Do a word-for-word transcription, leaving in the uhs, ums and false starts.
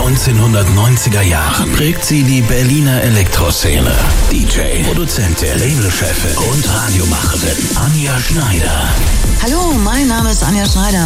neunzehnhundertneunziger Jahren prägt sie die Berliner Elektroszene. D J, Produzentin, Labelchefin und Radiomacherin Anja Schneider. Hallo, mein Name ist Anja Schneider